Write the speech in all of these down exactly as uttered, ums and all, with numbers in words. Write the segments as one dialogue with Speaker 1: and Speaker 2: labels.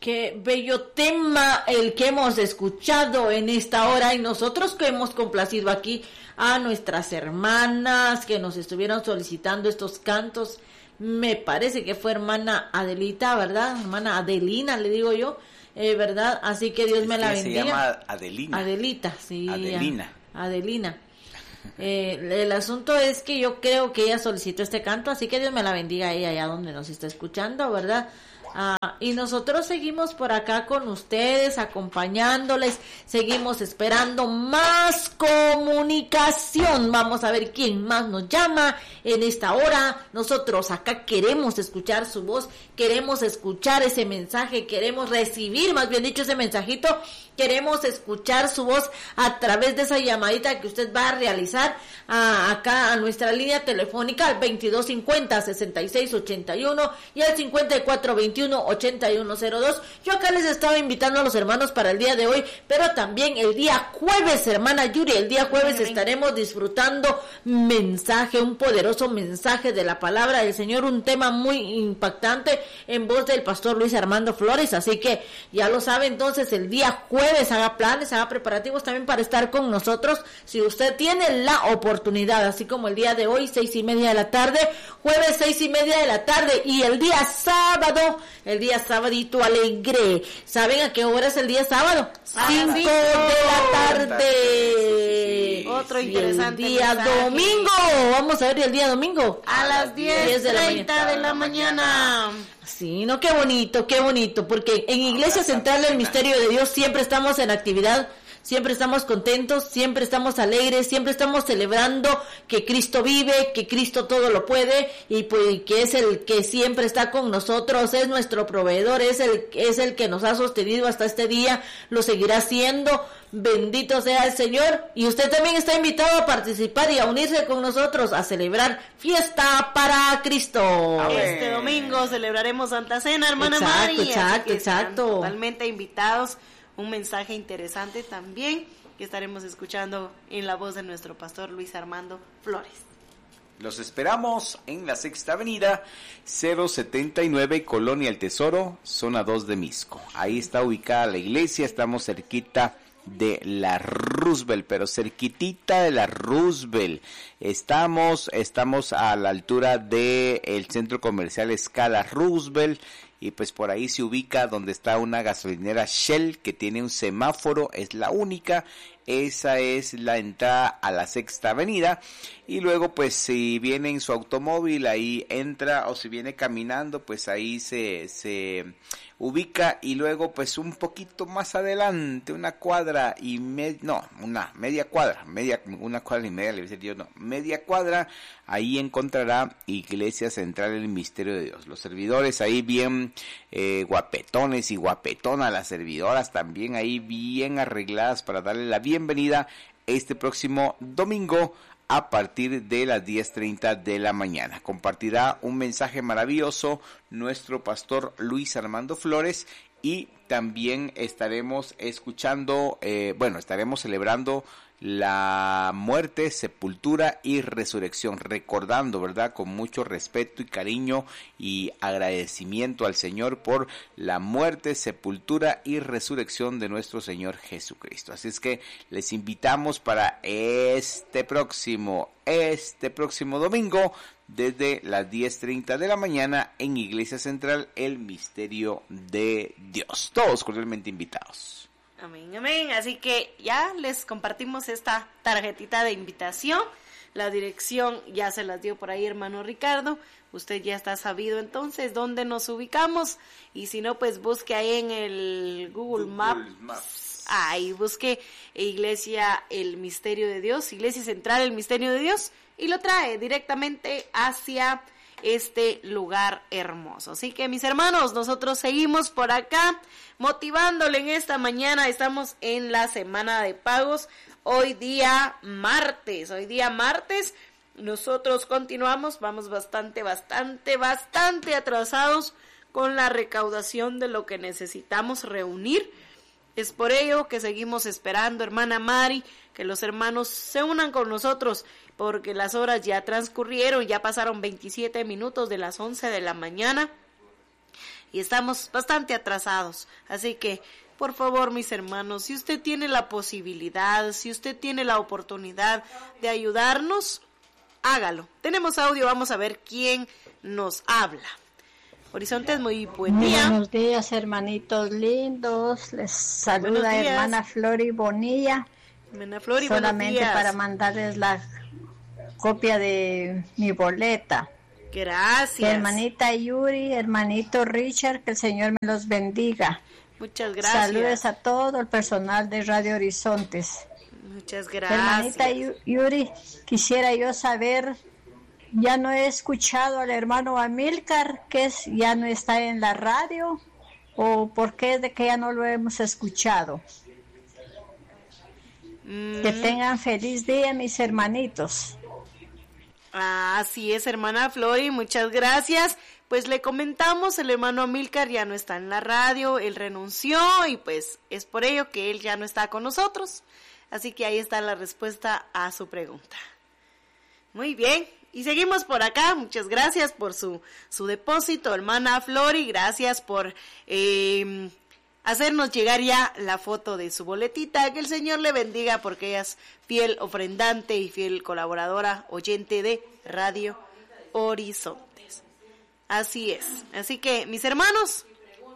Speaker 1: Qué bello tema el que hemos escuchado en esta hora, y nosotros que hemos complacido aquí a nuestras hermanas que nos estuvieron solicitando estos cantos. Me parece que fue hermana Adelita, ¿verdad? Hermana Adelina, le digo yo, eh, ¿verdad? Así que Dios me la bendiga.
Speaker 2: Se llama Adelina.
Speaker 1: Adelita, sí.
Speaker 2: Adelina.
Speaker 1: Adelina. Eh, el asunto es que yo creo que ella solicitó este canto, así que Dios me la bendiga a ella allá donde nos está escuchando, ¿verdad? Ah, y nosotros seguimos por acá con ustedes, acompañándoles, seguimos esperando más comunicación. Vamos a ver quién más nos llama en esta hora. Nosotros acá queremos escuchar su voz, queremos escuchar ese mensaje, queremos recibir, más bien dicho, ese mensajito. Queremos escuchar su voz a través de esa llamadita que usted va a realizar a, acá a nuestra línea telefónica al veintidós cincuenta, sesenta y seis ochenta y uno y al cincuenta y cuatro veintiuno, ochenta y uno cero dos. Yo acá les estaba invitando a los hermanos para el día de hoy, pero también el día jueves, hermana Yuri, el día jueves estaremos disfrutando mensaje, un poderoso mensaje de la palabra del Señor, un tema muy impactante en voz del pastor Luis Armando Flores. Así que ya lo sabe, entonces el día jueves Jueves, haga planes, haga preparativos también para estar con nosotros, si usted tiene la oportunidad, así como el día de hoy, seis y media de la tarde, jueves seis y media de la tarde, y el día sábado, el día sabadito alegre. ¿Saben a qué hora es el día sábado?
Speaker 3: Ah,
Speaker 1: cinco
Speaker 3: sí.
Speaker 1: de la tarde.
Speaker 3: Sí, sí, sí. Otro
Speaker 1: Y
Speaker 3: interesante
Speaker 1: el día
Speaker 3: mensaje.
Speaker 1: domingo, vamos a ver el día domingo.
Speaker 3: A las diez treinta de la mañana.
Speaker 1: Sí, no, qué bonito, qué bonito, porque en Iglesia Central del Misterio de Dios siempre estamos en actividad, siempre estamos contentos, siempre estamos alegres, siempre estamos celebrando que Cristo vive, que Cristo todo lo puede, y pues que es el que siempre está con nosotros, es nuestro proveedor, es el, es el que nos ha sostenido hasta este día, lo seguirá siendo. Bendito sea el Señor. Y usted también está invitado a participar y a unirse con nosotros a celebrar fiesta para Cristo.
Speaker 3: Amén. Este domingo celebraremos Santa Cena, hermana
Speaker 1: Exacto,
Speaker 3: Mari.
Speaker 1: exacto, exacto.
Speaker 3: Totalmente invitados. Un mensaje interesante también que estaremos escuchando en la voz de nuestro pastor Luis Armando Flores.
Speaker 2: Los esperamos en la Sexta Avenida, cero setenta y nueve, Colonia El Tesoro, zona dos de Misco. Ahí está ubicada la iglesia, estamos cerquita de la Roosevelt, pero cerquitita de la Roosevelt. Estamos, estamos a la altura de el centro comercial Escala Roosevelt, y pues por ahí se ubica donde está una gasolinera Shell que tiene un semáforo, es la única. Esa es la entrada a la Sexta Avenida, y luego pues si viene en su automóvil ahí entra, o si viene caminando pues ahí se, se ubica, y luego pues un poquito más adelante, una cuadra y media, no, una media cuadra, media, una cuadra y media le voy a decir yo, no, media cuadra, ahí encontrará Iglesia Central del Misterio de Dios. Los servidores ahí bien eh, guapetones y guapetonas, las servidoras también ahí bien arregladas para darle la bienvenida este próximo domingo a partir de las diez treinta de la mañana. Compartirá un mensaje maravilloso nuestro pastor Luis Armando Flores, y también estaremos escuchando, eh, bueno, estaremos celebrando la muerte, sepultura y resurrección, recordando, ¿verdad?, con mucho respeto y cariño y agradecimiento al Señor por la muerte, sepultura y resurrección de nuestro Señor Jesucristo. Así es que les invitamos para este próximo, este próximo domingo, desde las diez treinta de la mañana en Iglesia Central, el Misterio de Dios. Todos cordialmente invitados.
Speaker 3: Amén, amén. Así que ya les compartimos esta tarjetita de invitación. La dirección ya se las dio por ahí hermano Ricardo. Usted ya está sabido entonces dónde nos ubicamos. Y si no, pues busque ahí en el Google, Google Maps. Maps. Ahí busque Iglesia El Misterio de Dios, Iglesia Central El Misterio de Dios, y lo trae directamente hacia este lugar hermoso. Así que mis hermanos, nosotros seguimos por acá motivándole en esta mañana. Estamos en la semana de pagos, hoy día martes, hoy día martes nosotros continuamos, vamos bastante, bastante, bastante atrasados con la recaudación de lo que necesitamos reunir. Es por ello que seguimos esperando, hermana Mari, que los hermanos se unan con nosotros, porque las horas ya transcurrieron, ya pasaron veintisiete minutos de las once de la mañana. y estamos bastante atrasados. Así que, por favor, mis hermanos, si usted tiene la posibilidad, si usted tiene la oportunidad de ayudarnos, hágalo. Tenemos audio, vamos a ver quién nos habla. Horizontes, muy buen día.
Speaker 4: Buenos días, hermanitos lindos. Les saluda hermana Flori Bonilla.
Speaker 3: Hermana Flori,
Speaker 4: solamente
Speaker 3: buenos días.
Speaker 4: Para mandarles la copia de mi boleta.
Speaker 3: Gracias.
Speaker 4: Hermanita Yuri, hermanito Richard, que el Señor me los bendiga.
Speaker 3: Muchas gracias.
Speaker 4: Saludos a todo el personal de Radio Horizontes.
Speaker 3: Muchas gracias.
Speaker 4: Hermanita Yuri, quisiera yo saber, ya no he escuchado al hermano Amílcar, que es, ya no está en la radio, o por qué de que ya no lo hemos escuchado. Mm. Que tengan feliz día, mis hermanitos.
Speaker 3: Ah, así es, hermana Flori, muchas gracias. Pues le comentamos, el hermano Amílcar ya no está en la radio, él renunció y pues es por ello que él ya no está con nosotros. Así que ahí está la respuesta a su pregunta. Muy bien, y seguimos por acá. Muchas gracias por su, su depósito, hermana Flori. Gracias por eh, hacernos llegar ya la foto de su boletita. Que el Señor le bendiga porque ella es fiel ofrendante y fiel colaboradora, oyente de Radio Horizontes. Así es. Así que, mis hermanos,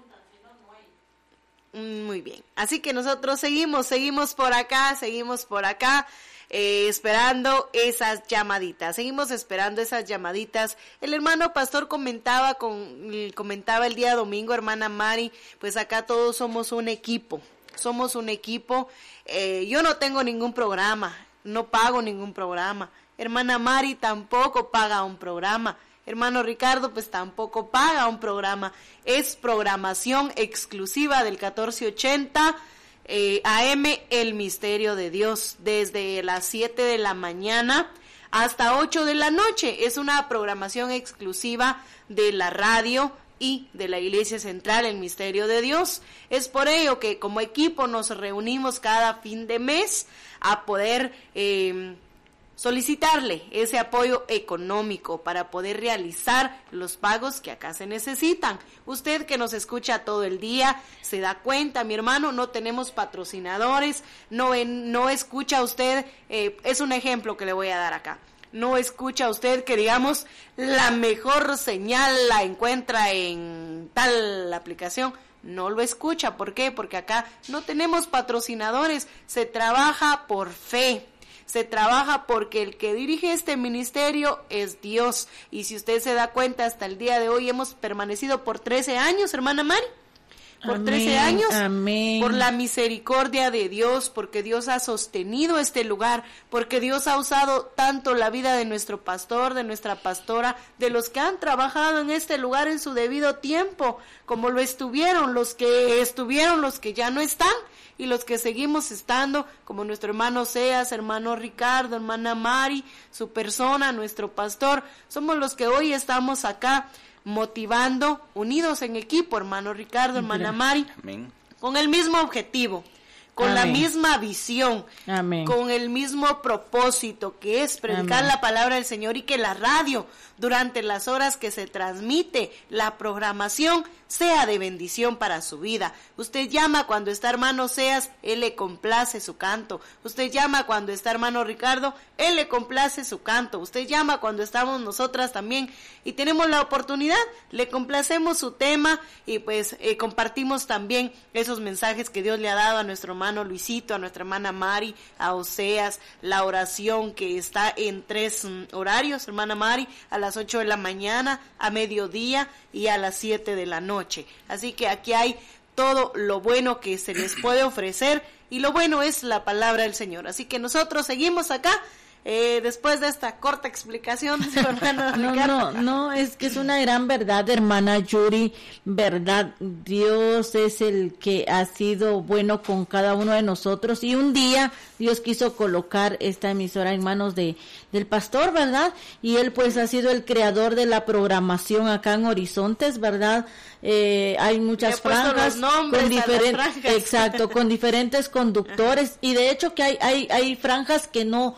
Speaker 3: muy bien. Así que nosotros seguimos, seguimos por acá, seguimos por acá, eh, esperando esas llamaditas. Seguimos esperando esas llamaditas. El hermano pastor comentaba con, comentaba el día domingo, hermana Mari, pues acá todos somos un equipo. Somos un equipo. Eh, yo no tengo ningún programa, no pago ningún programa. Hermana Mari tampoco paga un programa. Hermano Ricardo, pues tampoco paga un programa. Es programación exclusiva del catorce ochenta eh, A M, El Misterio de Dios, desde las siete de la mañana hasta ocho de la noche. Es una programación exclusiva de la radio y de la Iglesia Central, El Misterio de Dios. Es por ello que como equipo nos reunimos cada fin de mes a poder Eh, solicitarle ese apoyo económico para poder realizar los pagos que acá se necesitan. Usted que nos escucha todo el día se da cuenta, mi hermano, no tenemos patrocinadores, no, en, no escucha usted, eh, es un ejemplo que le voy a dar acá. No escucha usted que digamos la mejor señal la encuentra en tal aplicación. No lo escucha, ¿por qué? Porque acá no tenemos patrocinadores, se trabaja por fe. Se trabaja porque el que dirige este ministerio es Dios. Y si usted se da cuenta, hasta el día de hoy hemos permanecido por trece años, hermana Mari. Por amén, trece años. Amén. Por la misericordia de Dios, porque Dios ha sostenido este lugar, porque Dios ha usado tanto la vida de nuestro pastor, de nuestra pastora, de los que han trabajado en este lugar en su debido tiempo, como lo estuvieron, los que estuvieron, los que ya no están, y los que seguimos estando, como nuestro hermano Seas, hermano Ricardo, hermana Mari, su persona, nuestro pastor, somos los que hoy estamos acá motivando, unidos en equipo, hermano Ricardo, hermana Mari, amén, con el mismo objetivo, con amén, la misma visión, amén, con el mismo propósito, que es predicar amén, la palabra del Señor, y que la radio, durante las horas que se transmite la programación, sea de bendición para su vida. Usted llama cuando está hermano Seas, él le complace su canto. Usted llama cuando está hermano Ricardo, él le complace su canto. Usted llama cuando estamos nosotras también y tenemos la oportunidad, le complacemos su tema y pues eh, compartimos también esos mensajes que Dios le ha dado a nuestro hermano Luisito, a nuestra hermana Mari, a Oseas, la oración que está en tres um, horarios, hermana Mari, a las ocho de la mañana, a mediodía y a las siete de la noche. Así que aquí hay todo lo bueno que se les puede ofrecer y lo bueno es la palabra del Señor. Así que nosotros seguimos acá eh, después de esta corta explicación.
Speaker 1: no, no, no, es que es una gran verdad, hermana Yuri, verdad. Dios es el que ha sido bueno con cada uno de nosotros y un día Dios quiso colocar esta emisora en manos de del pastor, ¿verdad? Y él pues ha sido el creador de la programación acá en Horizontes, ¿verdad? Eh, hay muchas franjas con diferentes, exacto, con diferentes conductores. Ajá. Y de hecho que hay hay hay franjas que no que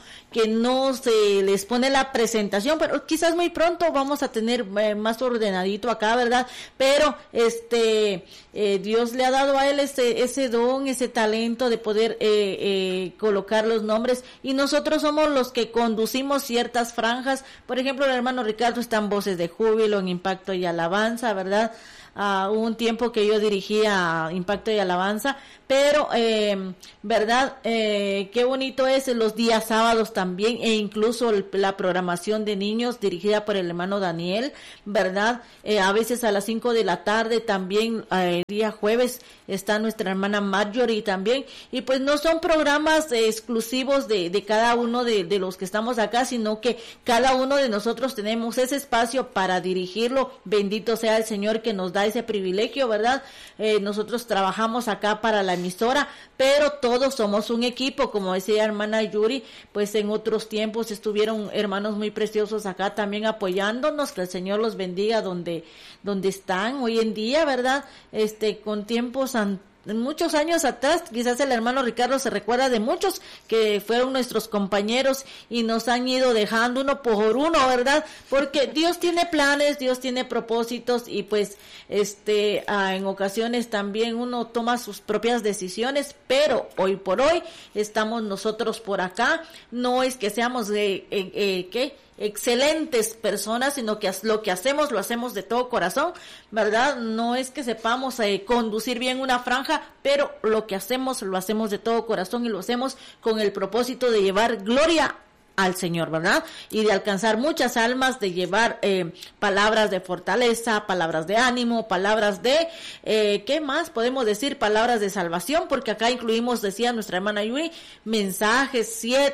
Speaker 1: no se les pone la presentación, pero quizás muy pronto vamos a tener eh, más ordenadito acá, ¿verdad? Pero este eh, Dios le ha dado a él ese, ese don, ese talento de poder eh, eh, colocar los nombres, y nosotros somos los que conducimos ciertas franjas. Por ejemplo, el hermano Ricardo está en Voces de Júbilo, en Impacto y Alabanza, ¿verdad? Uh, hubo un tiempo que yo dirigía Impacto y Alabanza, pero eh, verdad, eh, qué bonito es los días sábados también, e incluso el, la programación de niños dirigida por el hermano Daniel, verdad, eh, a veces a las cinco de la tarde también, eh, día jueves está nuestra hermana Marjorie también, y pues no son programas eh, exclusivos de, de cada uno de, de los que estamos acá, sino que cada uno de nosotros tenemos ese espacio para dirigirlo. Bendito sea el Señor que nos da ese privilegio, ¿verdad? Eh, nosotros trabajamos acá para la emisora, pero todos somos un equipo, como decía hermana Yuri, pues en otros tiempos estuvieron hermanos muy preciosos acá también apoyándonos, que el Señor los bendiga donde, donde están hoy en día, ¿verdad? Este, con tiempos antiguos, muchos años atrás, quizás el hermano Ricardo se recuerda de muchos que fueron nuestros compañeros y nos han ido dejando uno por uno, ¿verdad? Porque Dios tiene planes, Dios tiene propósitos, y pues este ah, en ocasiones también uno toma sus propias decisiones, pero hoy por hoy estamos nosotros por acá. No es que seamos eh, eh, eh, ¿qué? excelentes personas, sino que lo que hacemos lo hacemos de todo corazón, ¿verdad? No es que sepamos eh, conducir bien una franja, pero lo que hacemos lo hacemos de todo corazón, y lo hacemos con el propósito de llevar gloria al Señor, ¿verdad? Y de alcanzar muchas almas, de llevar eh, palabras de fortaleza, palabras de ánimo, palabras de, eh, ¿qué más podemos decir? Palabras de salvación, porque acá incluimos, decía nuestra hermana Yuri, mensajes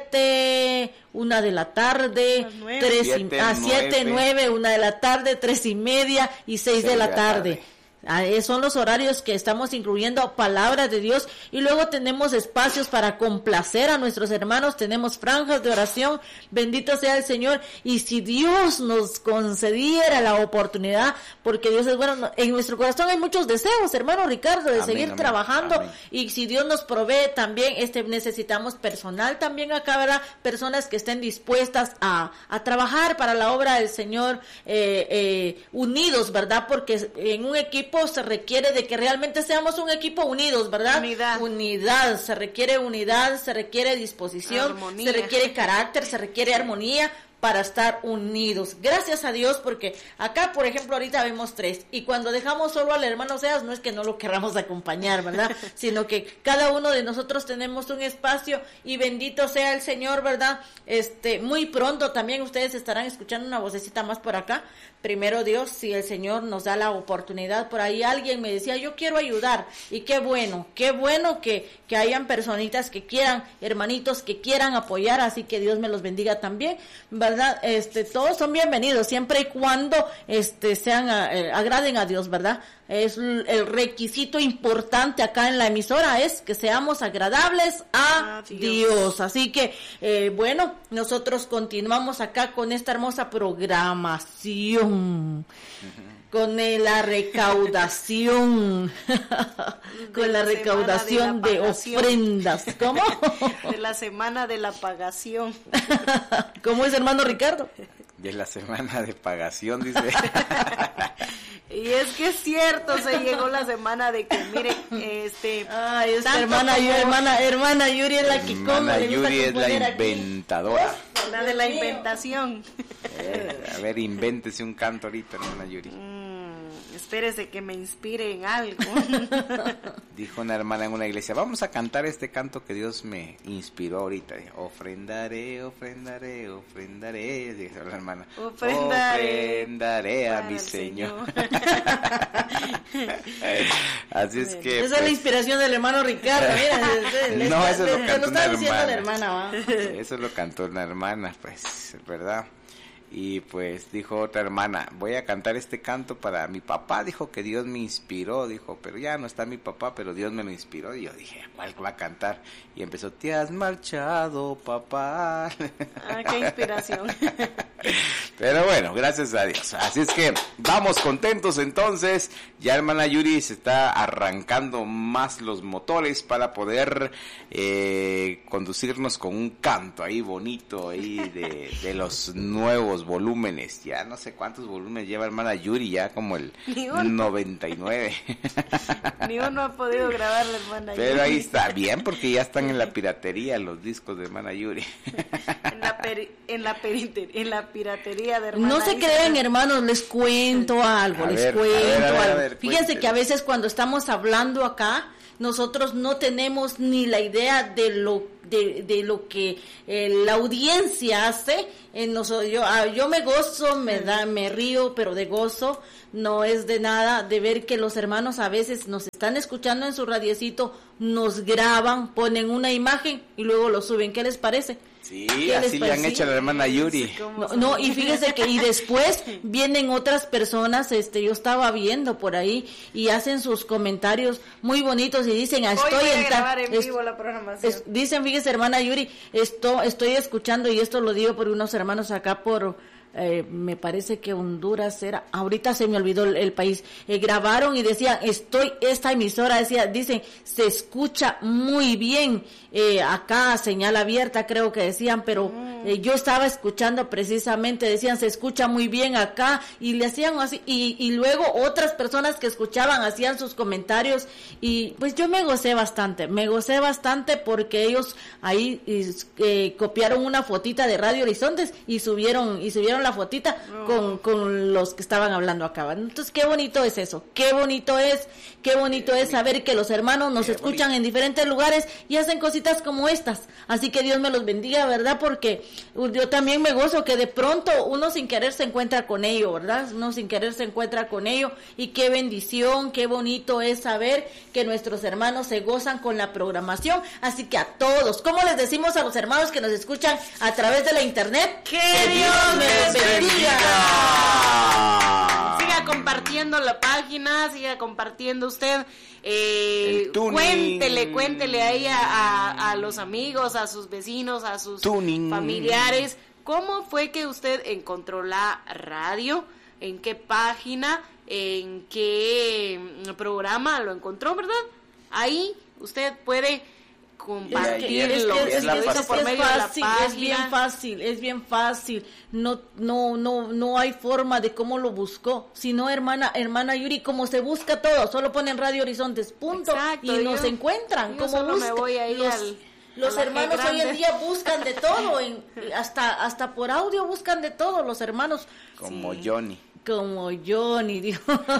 Speaker 1: siete, una de la tarde, tres, siete, y, ah, siete, nueve, una de la tarde, tres y media y seis, seis de la tarde. tarde. Son los horarios que estamos incluyendo palabras de Dios, y luego tenemos espacios para complacer a nuestros hermanos, tenemos franjas de oración, bendito sea el Señor. Y si Dios nos concediera la oportunidad, porque Dios es bueno, en nuestro corazón hay muchos deseos, hermano Ricardo, de amén, seguir amén, trabajando, amén. Y si Dios nos provee también, este necesitamos personal también acá, ¿verdad? Personas que estén dispuestas a, a trabajar para la obra del Señor, eh, eh, unidos, ¿verdad? Porque en un equipo se requiere de que realmente seamos un equipo unidos, ¿verdad?
Speaker 3: Unidad.
Speaker 1: Unidad, se requiere unidad, se requiere disposición, armonía. Se requiere carácter, se requiere armonía para estar unidos. Gracias a Dios, porque acá, por ejemplo, ahorita vemos tres, y cuando dejamos solo al hermano Seas, no es que no lo querramos acompañar, ¿verdad? Sino que cada uno de nosotros tenemos un espacio, y bendito sea el Señor, ¿verdad? Este, muy pronto también ustedes estarán escuchando una vocecita más por acá. Primero Dios, si el Señor nos da la oportunidad. Por ahí alguien me decía, yo quiero ayudar, y qué bueno, qué bueno que, que hayan personitas que quieran, hermanitos que quieran apoyar, así que Dios me los bendiga también, ¿verdad? Este, todos son bienvenidos, siempre y cuando este sean, eh, agraden a Dios, ¿verdad? Es el requisito importante acá en la emisora, es que seamos agradables a Dios. Dios. Así que, eh, bueno, nosotros continuamos acá con esta hermosa programación. Uh-huh. Con eh, la recaudación, con la, la recaudación de, la de ofrendas. ¿Cómo?
Speaker 3: De la semana de la pagación.
Speaker 1: ¿Cómo es, hermano Ricardo?
Speaker 2: De la semana de pagación, dice.
Speaker 3: Y es que es cierto, se llegó la semana de que, mire, este...
Speaker 1: Ay, esta hermana, como... hermana, hermana Yuri es la que come.
Speaker 2: Hermana Yuri es la inventadora.
Speaker 3: Aquí. La de la inventación.
Speaker 2: Eh, a ver, invéntese un canto ahorita, hermana Yuri.
Speaker 3: Mm, espérese que me inspire en algo.
Speaker 2: Dijo una hermana en una iglesia, vamos a cantar este canto que Dios me inspiró ahorita. Ofrendaré, ofrendaré, ofrendaré. Dijo la hermana.
Speaker 3: Ofrendaré,
Speaker 2: ofrendaré a mi Señor. Señor. Así es que...
Speaker 1: Esa pues, es la inspiración del hermano Ricardo. Mira,
Speaker 2: le, no, eso lo cantó una hermana.
Speaker 1: hermana ¿va?
Speaker 2: Eso lo cantó una hermana, pues, ¿verdad? Y pues dijo otra hermana, voy a cantar este canto para mi papá, dijo que Dios me inspiró, dijo, pero ya no está mi papá, pero Dios me lo inspiró. Y yo dije, ¿cuál va a cantar? Y empezó, te has marchado, papá.
Speaker 3: Ah, qué inspiración.
Speaker 2: Pero bueno, gracias a Dios. Así es que vamos contentos entonces. Ya hermana Yuri se está arrancando más los motores para poder eh, conducirnos con un canto ahí bonito ahí de, de los nuevos volúmenes. Ya no sé cuántos volúmenes lleva hermana Yuri, ya como el noventa y nueve.
Speaker 3: Ni uno ha podido grabar la hermana Yuri.
Speaker 2: Pero ahí está bien porque ya están en la piratería los discos de hermana Yuri.
Speaker 3: En la, peri, en la, periter, en la piratería de hermana.
Speaker 1: No se crean, hermanos, les cuento algo,
Speaker 2: A
Speaker 1: les
Speaker 2: ver,
Speaker 1: cuento
Speaker 2: a ver, a ver,
Speaker 1: algo.
Speaker 2: a ver,
Speaker 1: Fíjense
Speaker 2: cuéntele.
Speaker 1: que a veces cuando estamos hablando acá, nosotros no tenemos ni la idea de lo de, de lo que eh, la audiencia hace. En nosotros, yo, ah, yo me gozo, me da, me río, pero de gozo no es de nada de ver que los hermanos a veces nos están escuchando en su radiecito, nos graban, ponen una imagen y luego lo suben. ¿Qué les parece?
Speaker 2: Sí,
Speaker 1: ¿Qué
Speaker 2: así
Speaker 1: les
Speaker 2: le han
Speaker 1: parece?
Speaker 2: hecho a la hermana Yuri.
Speaker 1: No, no, y fíjese que y después vienen otras personas, este, yo estaba viendo por ahí y hacen sus comentarios muy bonitos y dicen, ah,
Speaker 3: Hoy
Speaker 1: estoy
Speaker 3: voy a
Speaker 1: en, ta-
Speaker 3: grabar en
Speaker 1: es-
Speaker 3: vivo la programación.
Speaker 1: es- dicen, fíjese hermana Yuri, esto, estoy escuchando y esto lo digo por unos hermanos acá por, eh, me parece que Honduras era, ahorita se me olvidó el, el país, eh, grabaron y decían, estoy, esta emisora decía, dicen, se escucha muy bien, eh, acá señal abierta creo que decían, pero eh, yo estaba escuchando precisamente, decían, se escucha muy bien acá, y le hacían así, y, y luego otras personas que escuchaban hacían sus comentarios, y pues yo me gocé bastante, me gocé bastante porque ellos ahí eh, copiaron una fotita de Radio Horizontes y subieron, y subieron la fotita
Speaker 3: Oh.
Speaker 1: con, con los que estaban hablando acá. Entonces, qué bonito es eso, qué bonito es, qué bonito es saber que los hermanos nos
Speaker 2: Qué
Speaker 1: escuchan
Speaker 2: bonito.
Speaker 1: en diferentes lugares y hacen cositas como estas. Así que Dios me los bendiga, ¿verdad? Porque yo también me gozo que de pronto uno sin querer se encuentra con ello, ¿verdad? Uno sin querer se encuentra con ello, y qué bendición, qué bonito es saber que nuestros hermanos se gozan con la programación. Así que a todos, ¿cómo les decimos a los hermanos que nos escuchan a través de la internet?
Speaker 3: ¡Que
Speaker 1: Dios me bendiga!
Speaker 3: Siga compartiendo la página, siga compartiendo usted. Eh,
Speaker 2: El tuning.
Speaker 3: cuéntele, cuéntele ahí a, a, a los amigos, a sus vecinos, a sus
Speaker 2: Tuning.
Speaker 3: familiares. ¿Cómo fue que usted encontró la radio? ¿En qué página? ¿En qué mm, programa lo encontró, verdad? Ahí usted puede compartir
Speaker 2: Y ahí es
Speaker 3: lo
Speaker 2: que-
Speaker 3: que
Speaker 2: es la
Speaker 3: hizo
Speaker 2: página.
Speaker 3: por
Speaker 1: es
Speaker 3: medio de la
Speaker 1: fácil,
Speaker 3: página.
Speaker 1: es bien fácil, es bien fácil. No, no, no, no hay forma de cómo lo buscó. Si no, hermana, hermana Yuri, como se busca todo, solo ponen Radio Horizontes, punto,
Speaker 3: Exacto,
Speaker 1: y
Speaker 3: yo-
Speaker 1: nos encuentran.
Speaker 3: yo
Speaker 1: Como
Speaker 3: solo me
Speaker 1: busca-
Speaker 3: voy ahí
Speaker 1: los,
Speaker 3: al-
Speaker 1: los
Speaker 3: a la G
Speaker 1: hermanos hoy en
Speaker 3: grande.
Speaker 1: día buscan de todo, en- hasta, hasta por audio buscan de todo los hermanos.
Speaker 2: Como
Speaker 3: Sí.
Speaker 2: Johnny.
Speaker 1: Como Johnny, dijo.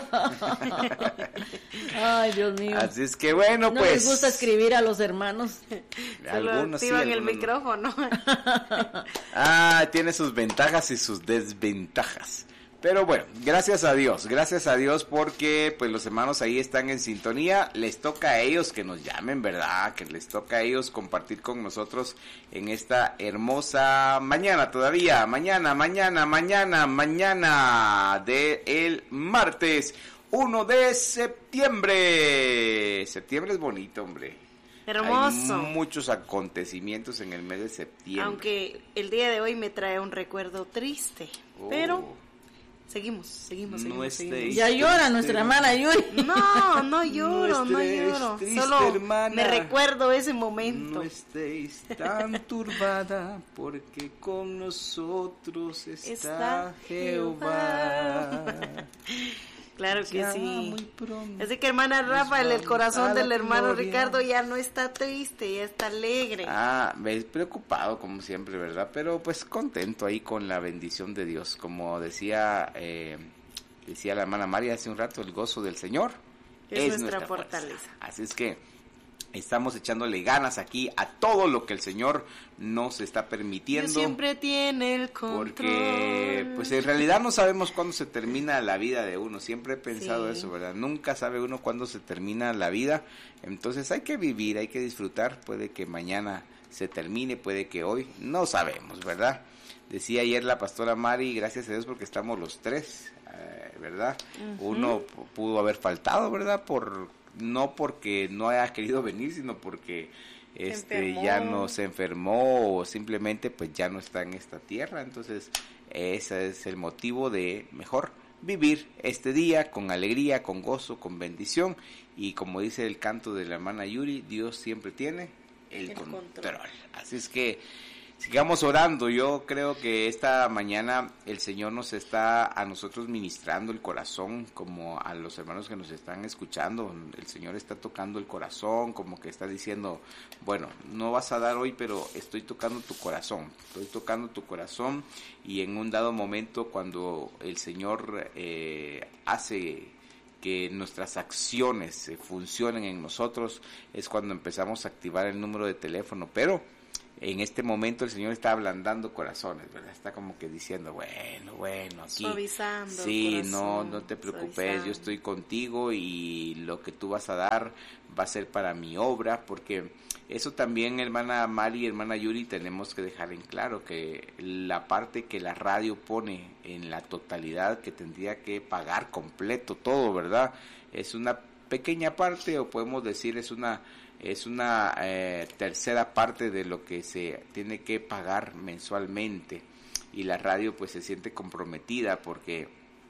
Speaker 1: Ay, Dios mío.
Speaker 2: Así es que bueno,
Speaker 1: No
Speaker 2: pues.
Speaker 1: les gusta escribir a los hermanos.
Speaker 3: Solo
Speaker 2: Algunos sí,
Speaker 3: activan el
Speaker 2: algunos no.
Speaker 3: micrófono.
Speaker 2: Ah, tiene sus ventajas y sus desventajas. Pero bueno, gracias a Dios, gracias a Dios porque pues los hermanos ahí están en sintonía. Les toca a ellos que nos llamen, ¿verdad? Que les toca a ellos compartir con nosotros en esta hermosa mañana todavía. Mañana, mañana, mañana, mañana de el martes uno de septiembre. Septiembre es bonito, hombre.
Speaker 3: Hermoso.
Speaker 2: Hay muchos acontecimientos en el mes de septiembre.
Speaker 3: Aunque el día de hoy me trae un recuerdo triste.
Speaker 2: Oh.
Speaker 3: Pero seguimos, seguimos,
Speaker 2: No
Speaker 3: seguimos.
Speaker 2: estéis
Speaker 3: seguimos.
Speaker 1: Ya llora nuestra hermana Yuri.
Speaker 3: No, no lloro, no
Speaker 2: estés
Speaker 3: lloro.
Speaker 2: triste,
Speaker 3: Solo
Speaker 2: hermana.
Speaker 3: me recuerdo ese momento.
Speaker 2: No estéis tan turbada, porque con nosotros está,
Speaker 3: Está
Speaker 2: Jehová.
Speaker 3: Claro que
Speaker 2: Ya
Speaker 3: sí.
Speaker 2: muy pronto
Speaker 3: Así que hermana
Speaker 2: nos
Speaker 3: Rafael, el
Speaker 2: vamos
Speaker 3: corazón
Speaker 2: a la
Speaker 3: del hermano
Speaker 2: gloria.
Speaker 3: Ricardo ya no está triste, ya está alegre.
Speaker 2: Ah, ves, preocupado como siempre, ¿verdad? Pero pues contento ahí con la bendición de Dios. Como decía eh, decía la hermana María hace un rato, el gozo del Señor
Speaker 3: Es nuestra
Speaker 2: fuerza.
Speaker 3: fortaleza.
Speaker 2: Así es que estamos echándole ganas aquí a todo lo que el Señor nos está
Speaker 3: Dios
Speaker 2: permitiendo.
Speaker 3: siempre tiene el control.
Speaker 2: Porque pues en realidad no sabemos cuándo se termina la vida de uno. Siempre he pensado
Speaker 3: Sí.
Speaker 2: eso, ¿verdad? Nunca sabe uno cuándo se termina la vida. Entonces hay que vivir, hay que disfrutar. Puede que mañana se termine, puede que hoy, no sabemos, ¿verdad? decía ayer la pastora Mari, gracias a Dios porque estamos los tres, eh, ¿verdad? Uh-huh. Uno p- pudo haber faltado, ¿verdad? Por no porque no haya querido venir, sino porque este ya no se enfermó o simplemente pues ya no está en esta tierra. Entonces ese es el motivo de mejor vivir este día con alegría, con gozo, con bendición, y como dice el canto de la hermana Yuri, Dios siempre tiene el, el control. control. Así es que sigamos orando. Yo creo que esta mañana el Señor nos está a nosotros ministrando el corazón, como a los hermanos que nos están escuchando. El Señor está tocando el corazón, como que está diciendo, bueno, no vas a dar hoy, pero estoy tocando tu corazón, estoy tocando tu corazón, y en un dado momento cuando el Señor eh, hace que nuestras acciones eh, funcionen en nosotros, es cuando empezamos a activar el número de teléfono, pero en este momento el Señor está ablandando corazones, ¿verdad? Está como que diciendo, bueno, bueno, aquí
Speaker 3: suavizando.
Speaker 2: Sí, no, no te preocupes, suavizando. Yo estoy contigo y lo que tú vas a dar va a ser para mi obra, porque eso también, hermana Mari y hermana Yuri, tenemos que dejar en claro que la parte que la radio pone en la totalidad, que tendría que pagar completo todo, ¿verdad? Es una pequeña parte, o podemos decir es una es una eh, tercera parte de lo que se tiene que pagar mensualmente, y la radio pues se siente comprometida porque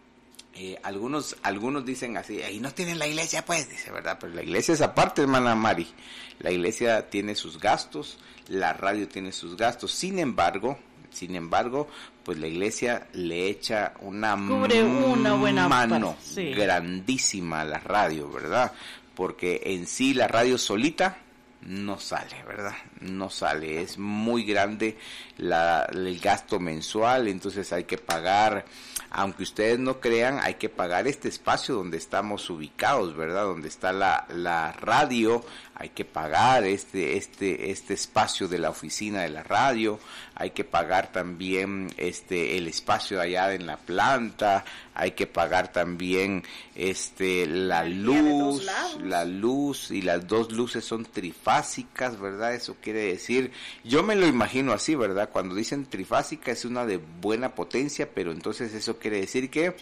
Speaker 2: eh, algunos algunos dicen así, ahí no tienen la iglesia pues, dice, ¿verdad? Pero la iglesia es aparte, hermana Mari, la iglesia tiene sus gastos, la radio tiene sus gastos, sin embargo, sin embargo, pues la iglesia le echa una,
Speaker 1: Cubre una buena
Speaker 2: mano
Speaker 1: parte, sí.
Speaker 2: grandísima a la radio, ¿verdad? Porque en sí la radio solita no sale, ¿verdad? No sale, es muy grande la, el gasto mensual, entonces hay que pagar, aunque ustedes no crean, hay que pagar este espacio donde estamos ubicados, ¿verdad? Donde está la, la radio, hay que pagar este, este, este espacio de la oficina de la radio, hay que pagar también este, el espacio allá en la planta, hay que pagar también este, la luz, la luz, y las dos luces son trifásicas, ¿verdad? Eso quiere decir, yo me lo imagino así, ¿verdad? Cuando dicen trifásica es una de buena potencia, pero entonces eso quiere decir que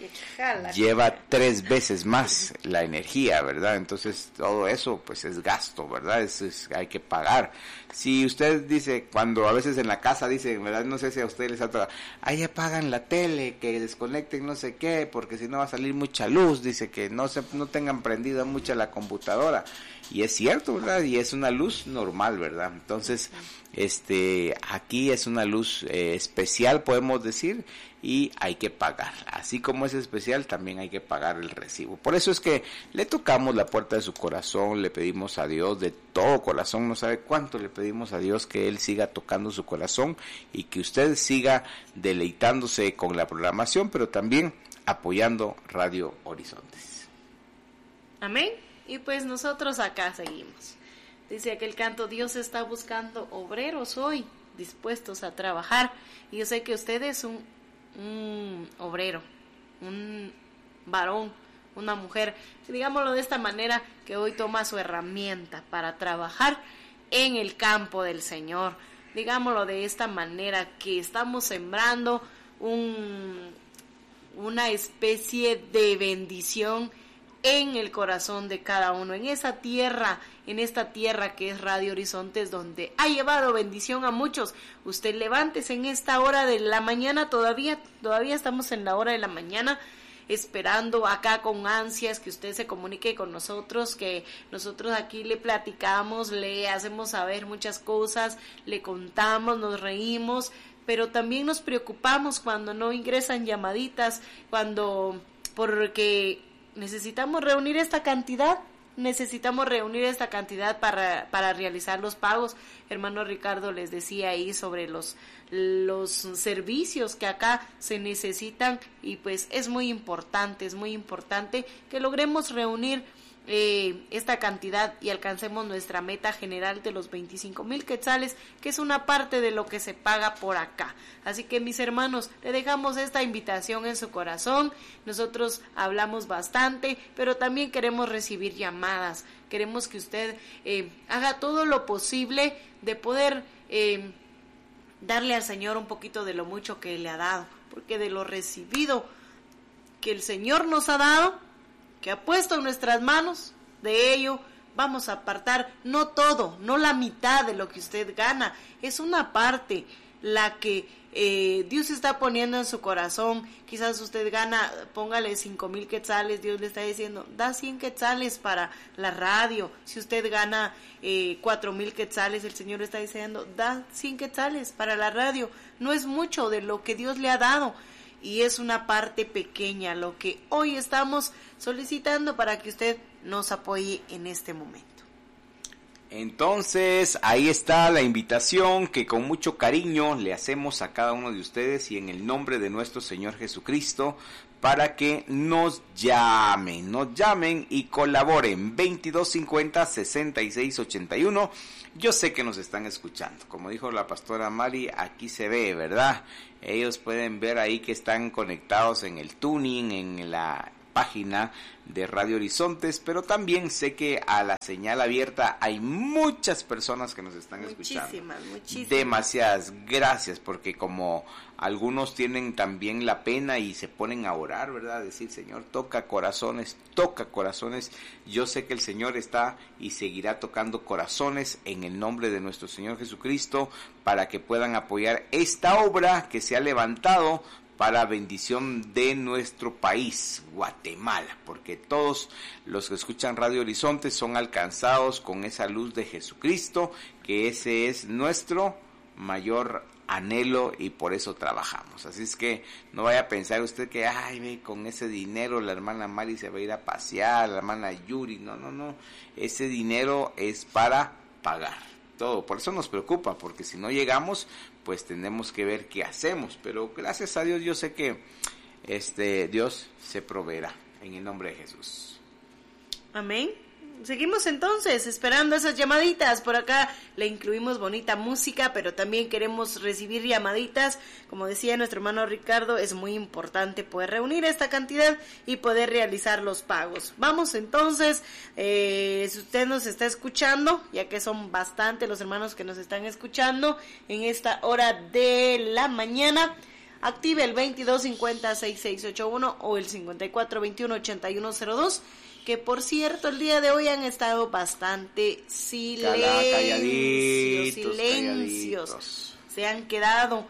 Speaker 2: lleva tres veces más la energía, ¿verdad? Entonces todo eso pues es gasto, ¿verdad? Es, es, hay que pagar. Si usted dice, cuando a veces en la casa dicen, ¿verdad? No sé si a ustedes les ha tocado, ahí apagan la tele, que desconecten no sé qué, porque si no va a salir mucha luz, dice que no se no tengan prendida mucha la computadora, y es cierto, ¿verdad? Y es una luz normal, ¿verdad? Entonces, este, aquí es una luz eh, especial, podemos decir, y hay que pagar. Así como es especial, también hay que pagar el recibo. Por eso es que le tocamos la puerta de su corazón, le pedimos a Dios de todo corazón, no sabe cuánto le pedimos a Dios que Él siga tocando su corazón y que usted siga deleitándose con la programación, pero también apoyando Radio Horizontes.
Speaker 3: Amén. Y pues nosotros acá seguimos. Dice aquel canto, Dios está buscando obreros hoy, dispuestos a trabajar. Y yo sé que usted es un, un obrero, un varón, una mujer, digámoslo de esta manera, que hoy toma su herramienta para trabajar en el campo del Señor. Digámoslo de esta manera, que estamos sembrando un, una especie de bendición en el corazón de cada uno, en esa tierra, en esta tierra que es Radio Horizontes, donde ha llevado bendición a muchos. Usted levántese en esta hora de la mañana, todavía, todavía estamos en la hora de la mañana, esperando acá con ansias que usted se comunique con nosotros, que nosotros aquí le platicamos, le hacemos saber muchas cosas, le contamos, nos reímos, pero también nos preocupamos cuando no ingresan llamaditas, cuando, porque necesitamos reunir esta cantidad, necesitamos reunir esta cantidad para, para realizar los pagos. Hermano Ricardo les decía ahí sobre los, los servicios que acá se necesitan, y pues es muy importante, es muy importante que logremos reunir eh, esta cantidad y alcancemos nuestra meta general de los veinticinco mil quetzales, que es una parte de lo que se paga por acá. Así que, mis hermanos, le dejamos esta invitación en su corazón. Nosotros hablamos bastante, pero también queremos recibir llamadas. Queremos que usted eh, haga todo lo posible de poder eh, darle al Señor un poquito de lo mucho que le ha dado, porque de lo recibido que el Señor nos ha dado, que ha puesto en nuestras manos, de ello vamos a apartar no todo, no la mitad de lo que usted gana, es una parte la que eh, Dios está poniendo en su corazón. Quizás usted gana, póngale cinco mil quetzales, Dios le está diciendo, da cien quetzales para la radio. Si usted gana eh, cuatro mil quetzales, el Señor le está diciendo, da cien quetzales para la radio. No es mucho de lo que Dios le ha dado, y es una parte pequeña lo que hoy estamos solicitando para que usted nos apoye en este momento.
Speaker 2: Entonces, ahí está la invitación que con mucho cariño le hacemos a cada uno de ustedes y en el nombre de nuestro Señor Jesucristo, para que nos llamen, nos llamen y colaboren. Veintidós cincuenta, sesenta y seis ochenta y uno. Yo sé que nos están escuchando, como dijo la pastora Mari, aquí se ve, ¿verdad? Ellos pueden ver ahí que están conectados en el tuning, en la página de Radio Horizontes, pero también sé que a la señal abierta hay muchas personas que nos están
Speaker 3: muchísimas,
Speaker 2: escuchando.
Speaker 3: Muchísimas,
Speaker 2: Demasiadas gracias, porque como algunos tienen también la pena y se ponen a orar, ¿verdad? Decir, Señor, toca corazones, toca corazones. Yo sé que el Señor está y seguirá tocando corazones en el nombre de nuestro Señor Jesucristo, para que puedan apoyar esta obra que se ha levantado para bendición de nuestro país, Guatemala, porque todos los que escuchan Radio Horizonte son alcanzados con esa luz de Jesucristo, que ese es nuestro mayor anhelo y por eso trabajamos. Así es que no vaya a pensar usted que, ay, con ese dinero la hermana Mari se va a ir a pasear, la hermana Yuri, no, no, no, ese dinero es para pagar todo. Por eso nos preocupa, porque si no llegamos, pues tenemos que ver qué hacemos, pero gracias a Dios yo sé que este Dios se proveerá en el nombre de Jesús.
Speaker 3: Amén. Seguimos entonces esperando esas llamaditas. Por acá le incluimos bonita música, pero también queremos recibir llamaditas. Como decía nuestro hermano Ricardo, es muy importante poder reunir esta cantidad y poder realizar los pagos. Vamos entonces, eh, si usted nos está escuchando, ya que son bastante los hermanos que nos están escuchando en esta hora de la mañana, active el veintidós cincuenta, sesenta y seis ochenta y uno o el cincuenta y cuatro veintiuno ochenta y uno cero dos, que por cierto el día de hoy han estado bastante silencios,
Speaker 2: calladitos,
Speaker 3: silencios,
Speaker 2: calladitos.
Speaker 3: Se han quedado,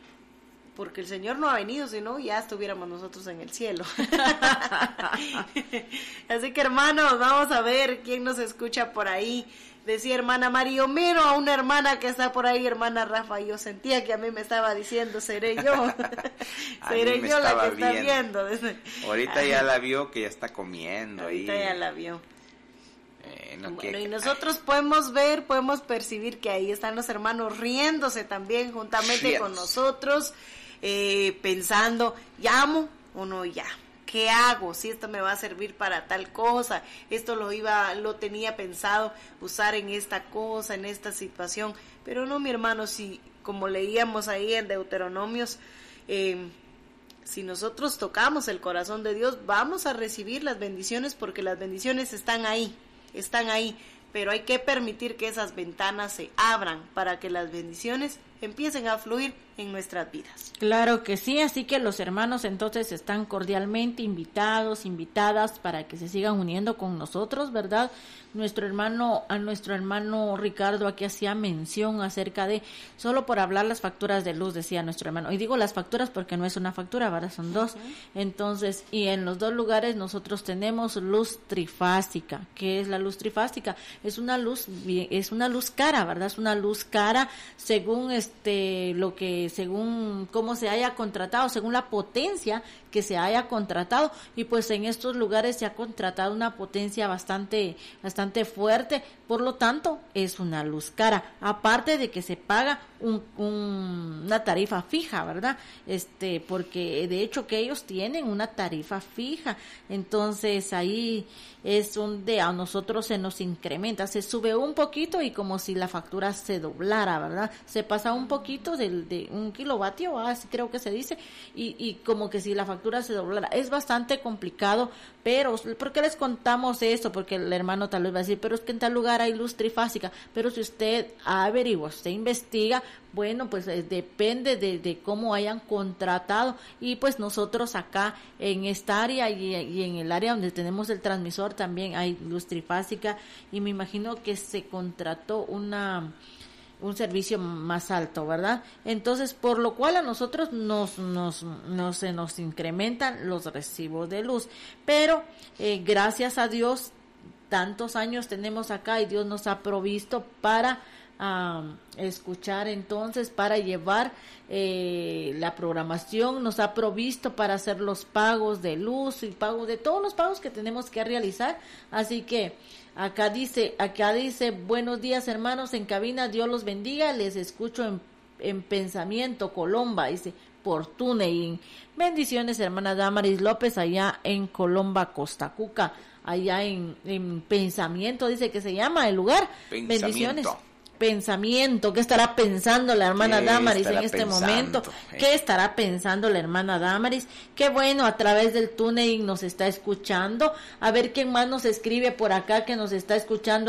Speaker 3: porque el Señor no ha venido, si no ya estuviéramos nosotros en el cielo. Así que hermanos, vamos a ver quién nos escucha por ahí. Decía hermana Mario, miro a una hermana que está por ahí, hermana Rafa, y yo sentía que a mí me estaba diciendo, seré yo, seré yo la que está viendo.
Speaker 2: Ahorita ya la vio que ya está comiendo.
Speaker 3: Ahorita
Speaker 2: ahí.
Speaker 3: ya la vio.
Speaker 2: Eh, no
Speaker 3: Bueno,
Speaker 2: que...
Speaker 3: y nosotros podemos ver, podemos percibir que ahí están los hermanos riéndose también juntamente
Speaker 2: Yes.
Speaker 3: con nosotros, eh, pensando, ¿llamo o no llamo? ¿Qué hago? Si esto me va a servir para tal cosa, esto lo iba, lo tenía pensado usar en esta cosa, en esta situación, pero no, mi hermano, si como leíamos ahí en Deuteronomios, eh, si nosotros tocamos el corazón de Dios, vamos a recibir las bendiciones, porque las bendiciones están ahí, están ahí, pero hay que permitir que esas ventanas se abran para que las bendiciones empiecen a fluir en nuestras vidas.
Speaker 1: Claro que sí, así que los hermanos entonces están cordialmente invitados, invitadas para que se sigan uniendo con nosotros, ¿verdad? Nuestro hermano, a nuestro hermano Ricardo aquí hacía mención acerca de, solo por hablar las facturas de luz, decía nuestro hermano, y digo las facturas porque no es una factura, ¿verdad? Son dos. Uh-huh. Entonces, y en los dos lugares nosotros tenemos luz trifásica. ¿Qué es la luz trifásica? Es una luz, es una luz cara, ¿verdad? Es una luz cara según este, lo que, según cómo se haya contratado, según la potencia que se haya contratado, y pues en estos lugares se ha contratado una potencia bastante, bastante fuerte, por lo tanto es una luz cara, aparte de que se paga un, un, una tarifa fija, ¿verdad? Este, porque de hecho que ellos tienen una tarifa fija, entonces ahí es donde a nosotros se nos incrementa, se sube un poquito y como si la factura se doblara, ¿verdad? Se pasa un poquito del, de un kilovatio, así creo que se dice, y, y como que si la factura factura se doblara. Es bastante complicado, pero ¿por qué les contamos esto? Porque el hermano tal vez va a decir, pero es que en tal lugar hay luz trifásica. Pero si usted averigua, usted investiga, bueno, pues eh, depende de, de cómo hayan contratado. Y pues nosotros acá en esta área y, y en el área donde tenemos el transmisor también hay luz trifásica, y me imagino que se contrató una un servicio más alto, ¿verdad? Entonces, por lo cual a nosotros nos nos nos se nos incrementan los recibos de luz, pero eh, gracias a Dios tantos años tenemos acá y Dios nos ha provisto para Um, escuchar, entonces para llevar eh, la programación, nos ha provisto para hacer los pagos de luz y pagos de todos los pagos que tenemos que realizar. Así que acá dice, acá dice, buenos días hermanos en cabina, Dios los bendiga, les escucho en, en pensamiento, Colomba, dice, por TuneIn. Bendiciones, hermana Damaris López, allá en Colomba, Costa Cuca, allá en, en Pensamiento, dice que se llama el lugar.
Speaker 2: Pensamiento.
Speaker 1: Bendiciones. Pensamiento, ¿qué estará pensando la hermana Damaris en este pensando? momento? ¿Eh? ¿Qué estará pensando la hermana Damaris? Qué bueno, a través del TuneIn nos está escuchando. A ver quién más nos escribe por acá que nos está escuchando